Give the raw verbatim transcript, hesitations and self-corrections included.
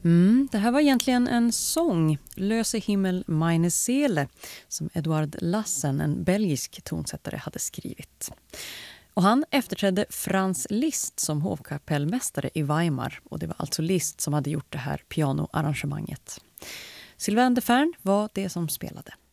Mm, det här var egentligen en sång, Löse Himmel meine Seele, som Eduard Lassen, en belgisk tonsättare, hade skrivit. Och han efterträdde Franz Liszt som hovkapellmästare i Weimar, och det var alltså Liszt som hade gjort det här pianoarrangemanget. Sylvain Defern var det som spelade.